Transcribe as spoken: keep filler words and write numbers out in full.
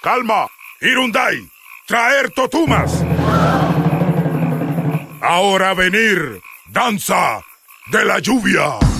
calma. Hirundai, traer totumas. Ahora venir, danza de la lluvia.